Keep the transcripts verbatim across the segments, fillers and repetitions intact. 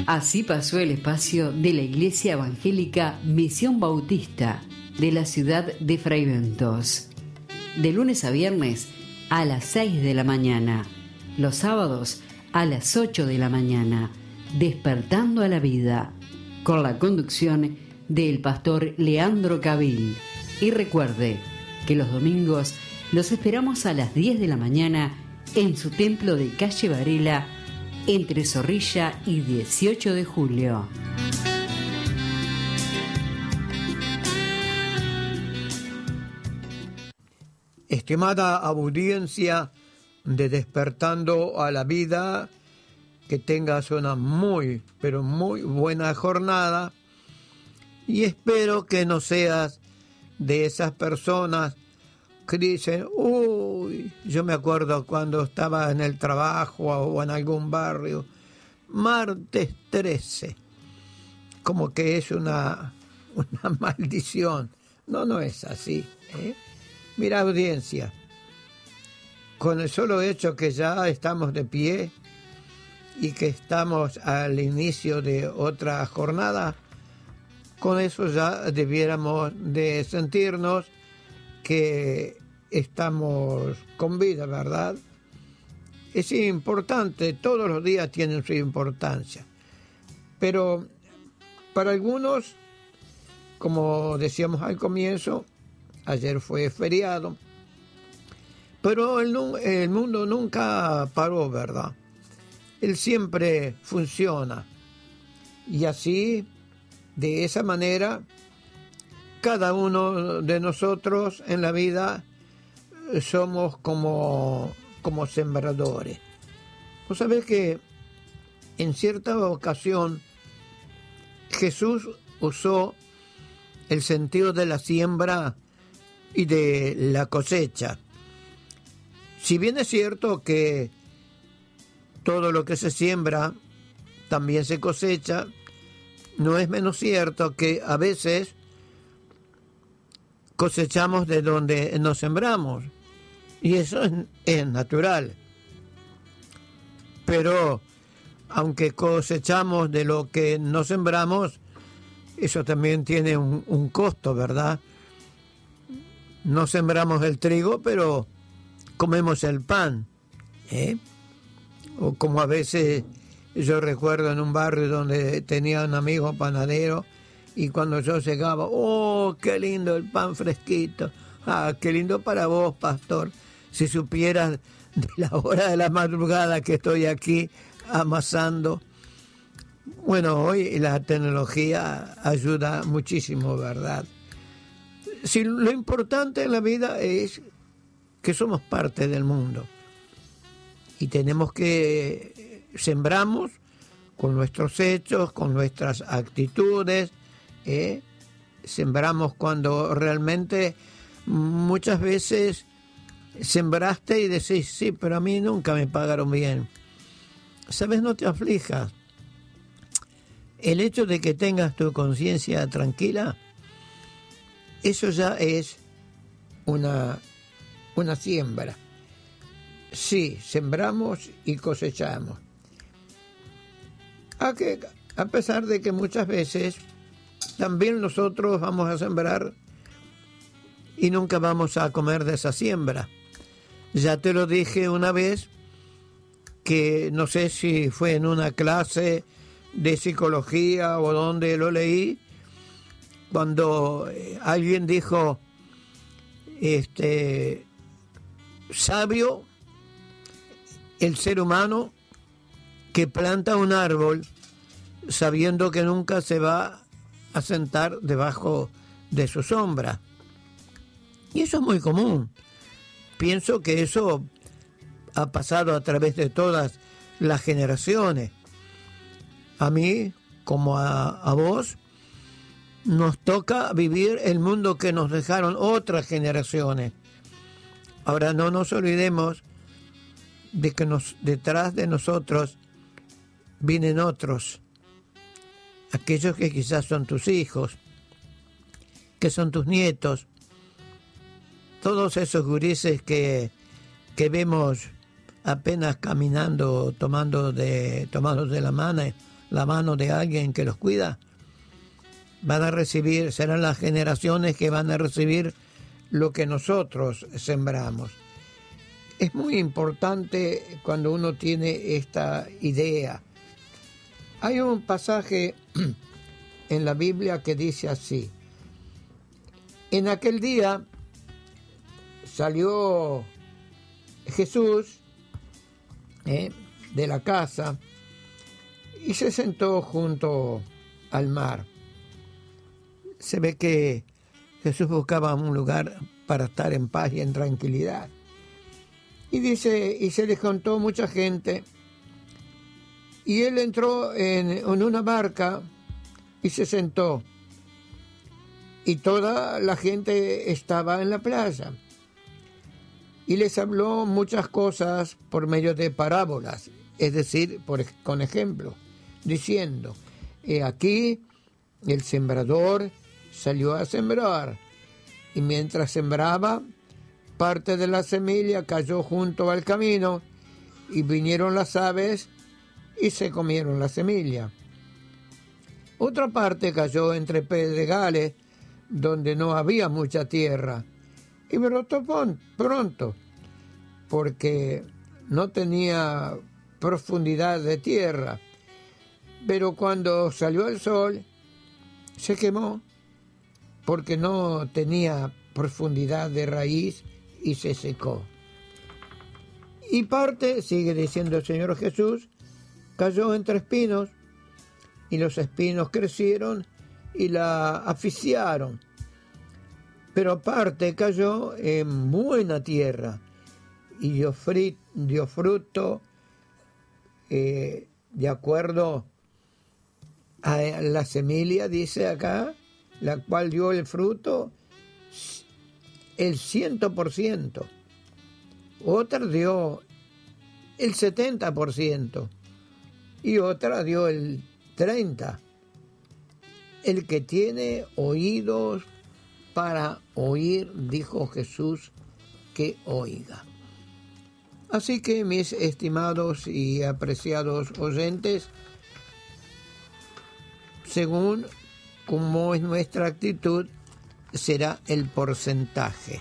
Así pasó el espacio de la Iglesia Evangélica Misión Bautista de la ciudad de Fraiventos. De lunes a viernes a las seis de la mañana, los sábados a las ocho de la mañana, Despertando a la Vida, con la conducción del pastor Leandro Cabil. Y recuerde que los domingos los esperamos a las diez de la mañana en su templo de calle Varela, entre Zorrilla y dieciocho de julio. Estimada audiencia de Despertando a la Vida, que tengas una muy, pero muy buena jornada, y espero que no seas de esas personas que dicen, uy, yo me acuerdo cuando estaba en el trabajo o en algún barrio, martes trece, como que es una, una maldición. No, no es así, ¿eh? Mira, audiencia, con el solo hecho que ya estamos de pie y que estamos al inicio de otra jornada, con eso ya debiéramos de sentirnos que estamos con vida, ¿verdad? Es importante, todos los días tienen su importancia, pero para algunos, como decíamos al comienzo, ayer fue feriado, pero el, el mundo nunca paró, ¿verdad? Él siempre funciona, y así, de esa manera, cada uno de nosotros en la vida somos como, como sembradores. Vos sabés que en cierta ocasión Jesús usó el sentido de la siembra y de la cosecha. Si bien es cierto que todo lo que se siembra también se cosecha, no es menos cierto que a veces cosechamos de donde nos sembramos, y eso es, es natural. Pero aunque cosechamos de lo que no sembramos, eso también tiene un, un costo, ¿verdad? No sembramos el trigo, pero comemos el pan, ¿eh? O como a veces yo recuerdo en un barrio donde tenía un amigo panadero, y cuando yo llegaba, ¡oh, qué lindo el pan fresquito! ¡Ah, qué lindo para vos, pastor! Si supieras de la hora de la madrugada que estoy aquí amasando. Bueno, hoy la tecnología ayuda muchísimo, ¿verdad? Si lo importante en la vida es que somos parte del mundo, y tenemos que sembramos con nuestros hechos, con nuestras actitudes, ¿eh? Sembramos cuando realmente muchas veces sembraste y decís, sí, pero a mí nunca me pagaron bien. ¿Sabes? No te aflijas. El hecho de que tengas tu conciencia tranquila, eso ya es una, una siembra. Sí, sembramos y cosechamos. A, que, a pesar de que muchas veces también nosotros vamos a sembrar y nunca vamos a comer de esa siembra. Ya te lo dije una vez, que no sé si fue en una clase de psicología o donde lo leí, cuando alguien dijo, este, sabio el ser humano que planta un árbol sabiendo que nunca se va a sentar debajo de su sombra. Y eso es muy común. Pienso que eso ha pasado a través de todas las generaciones. A mí, como a, a vos, nos toca vivir el mundo que nos dejaron otras generaciones. Ahora no nos olvidemos de que nos, detrás de nosotros vienen otros, aquellos que quizás son tus hijos, que son tus nietos, todos esos gurises que, que vemos apenas caminando, tomando de, tomados de la mano, la mano de alguien que los cuida, van a recibir, serán las generaciones que van a recibir lo que nosotros sembramos. Es muy importante cuando uno tiene esta idea. Hay un pasaje en la Biblia que dice así: en aquel día salió Jesús eh, de la casa y se sentó junto al mar. Se ve que Jesús buscaba un lugar para estar en paz y en tranquilidad. Y dice, y se le juntó mucha gente, y él entró en, en una barca y se sentó. Y toda la gente estaba en la playa. Y les habló muchas cosas por medio de parábolas, es decir, por, con ejemplo, diciendo, he aquí el sembrador salió a sembrar, y mientras sembraba, parte de la semilla cayó junto al camino, y vinieron las aves y se comieron la semilla. Otra parte cayó entre pedregales, donde no había mucha tierra, y brotó pronto, porque no tenía profundidad de tierra. Pero cuando salió el sol, se quemó, porque no tenía profundidad de raíz y se secó. Y parte, sigue diciendo el Señor Jesús, cayó entre espinos, y los espinos crecieron y la asfixiaron. Pero parte cayó en buena tierra y dio, frit, dio fruto eh, de acuerdo a la semilla, dice acá, la cual dio el fruto el ciento por ciento. Otra dio el setenta por ciento y otra dio el treinta por ciento. El que tiene oídos para oír, dijo Jesús, que oiga. Así que, mis estimados y apreciados oyentes, según cómo es nuestra actitud, será el porcentaje.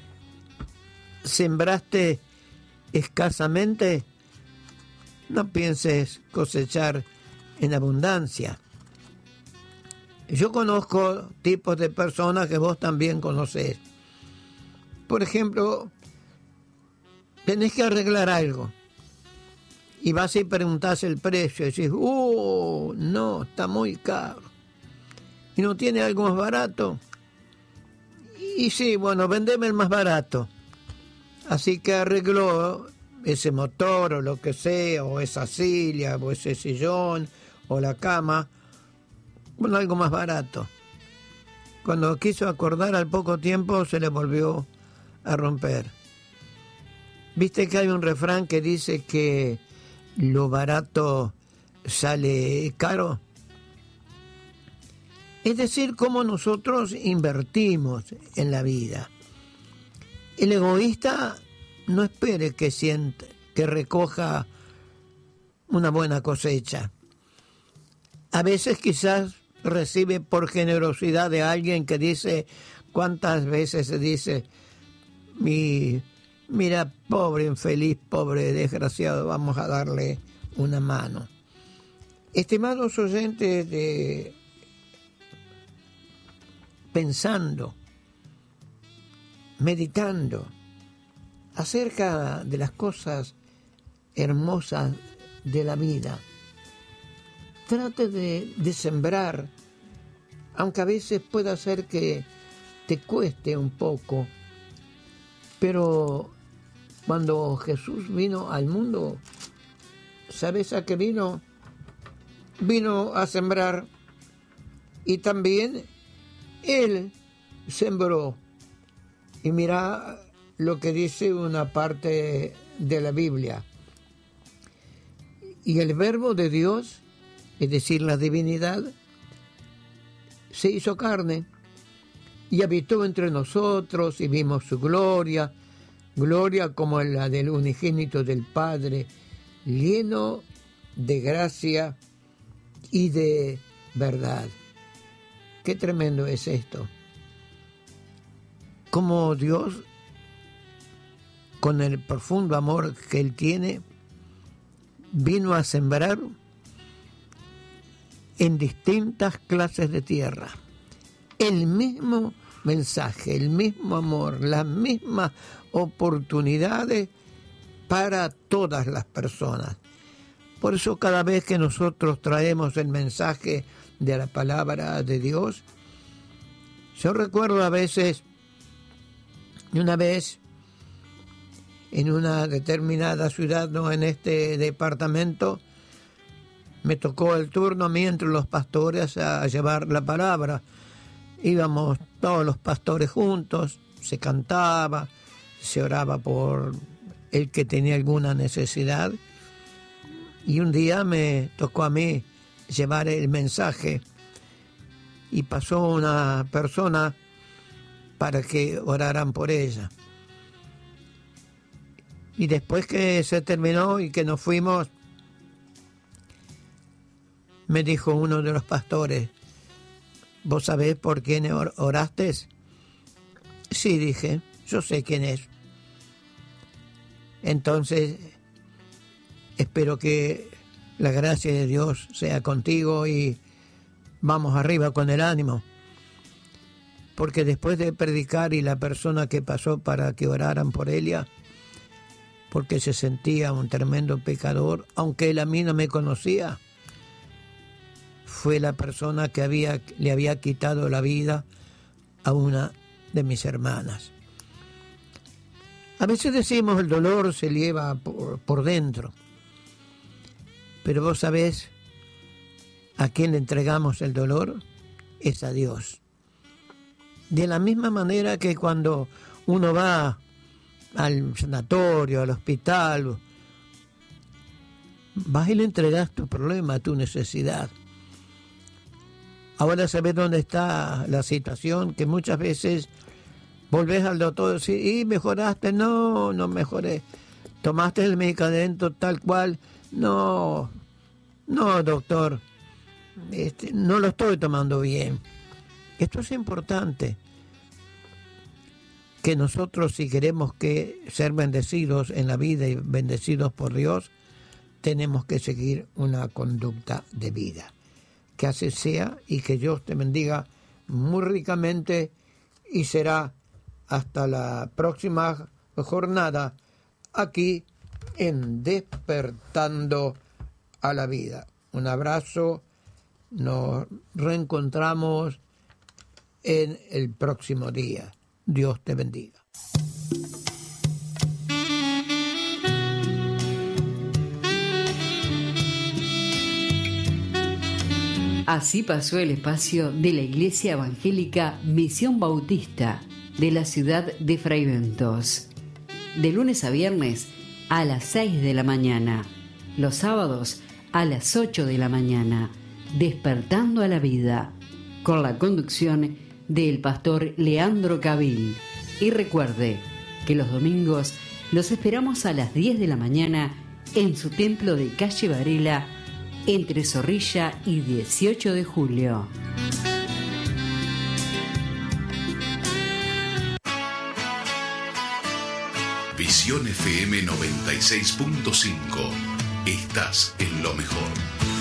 ¿Sembraste escasamente? No pienses cosechar en abundancia. Yo conozco tipos de personas que vos también conocés. Por ejemplo, tenés que arreglar algo y vas y preguntás el precio y decís, ¡uh! No, está muy caro. ¿Y no tiene algo más barato? Y sí, bueno, vendeme el más barato. Así que arregló ese motor o lo que sea, o esa silla, o ese sillón, o la cama, con algo más barato. Cuando quiso acordar, al poco tiempo se le volvió a romper. ¿Viste que hay un refrán que dice que lo barato sale caro? Es decir, cómo nosotros invertimos en la vida. El egoísta no espere que siente, que recoja una buena cosecha. A veces quizás recibe por generosidad de alguien que dice, ¿cuántas veces se dice, mi, mira, pobre infeliz, pobre desgraciado, vamos a darle una mano? Estimados oyentes, de pensando, meditando acerca de las cosas hermosas de la vida, trate de, de sembrar, aunque a veces pueda ser que te cueste un poco, pero cuando Jesús vino al mundo, ¿sabes a qué vino? Vino a sembrar, y también Él sembró. Y mira lo que dice una parte de la Biblia. Y el Verbo de Dios, es decir, la divinidad, se hizo carne y habitó entre nosotros y vimos su gloria, gloria como la del unigénito del Padre, lleno de gracia y de verdad. Qué tremendo es esto. Como Dios, con el profundo amor que Él tiene, vino a sembrar en distintas clases de tierra el mismo mensaje, el mismo amor, las mismas oportunidades para todas las personas. Por eso cada vez que nosotros traemos el mensaje de la palabra de Dios, yo recuerdo a veces, una vez en una determinada ciudad, no en este departamento, me tocó el turno a mí entre los pastores a llevar la palabra. Íbamos todos los pastores juntos, se cantaba, se oraba por el que tenía alguna necesidad. Y un día me tocó a mí llevar el mensaje y pasó una persona para que oraran por ella. Y después que se terminó y que nos fuimos, me dijo uno de los pastores: ¿vos sabés por quién oraste? Sí, dije, yo sé quién es. Entonces, espero que la gracia de Dios sea contigo y vamos arriba con el ánimo. Porque después de predicar y la persona que pasó para que oraran por ella, porque se sentía un tremendo pecador, aunque él a mí no me conocía, fue la persona que había, le había quitado la vida a una de mis hermanas. A veces decimos el dolor se lleva por, por dentro, pero vos sabés a quién le entregamos el dolor, es a Dios. De la misma manera que cuando uno va al sanatorio, al hospital, vas y le entregas tu problema, tu necesidad. Ahora sabés dónde está la situación, que muchas veces volvés al doctor y decís, ¿y mejoraste? No, no mejoré. ¿Tomaste el medicamento tal cual? No, no, doctor, este, no lo estoy tomando bien. Esto es importante, que nosotros, si queremos que ser bendecidos en la vida y bendecidos por Dios, tenemos que seguir una conducta de vida. Que así sea y que Dios te bendiga muy ricamente, y será hasta la próxima jornada aquí en Despertando a la Vida. Un abrazo, nos reencontramos en el próximo día. Dios te bendiga. Así pasó el espacio de la Iglesia Evangélica Misión Bautista de la ciudad de Fraiventos. De lunes a viernes a las seis de la mañana. Los sábados a las ocho de la mañana. Despertando a la Vida. Con la conducción del pastor Leandro Cabil. Y recuerde que los domingos los esperamos a las diez de la mañana en su templo de calle Varela, entre Zorrilla y dieciocho de julio. Visión F M noventa y seis punto cinco. Estás en lo mejor.